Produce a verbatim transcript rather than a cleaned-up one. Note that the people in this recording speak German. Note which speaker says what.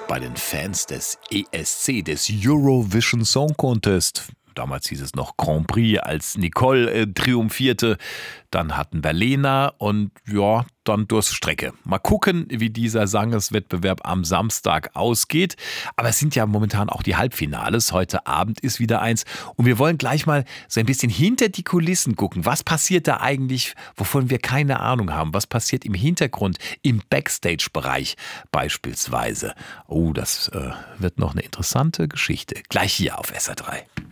Speaker 1: Bei den Fans des E S C, des Eurovision Song Contest, damals hieß es noch Grand Prix, als Nicole äh, triumphierte, dann hatten wir Lena und ja, dann Durststrecke. Mal gucken, wie dieser Sangeswettbewerb am Samstag ausgeht. Aber es sind ja momentan auch die Halbfinales. Heute Abend ist wieder eins. Und wir wollen gleich mal so ein bisschen hinter die Kulissen gucken. Was passiert da eigentlich, wovon wir keine Ahnung haben? Was passiert im Hintergrund, im Backstage-Bereich beispielsweise? Oh, das äh, wird noch eine interessante Geschichte. Gleich hier auf S R drei.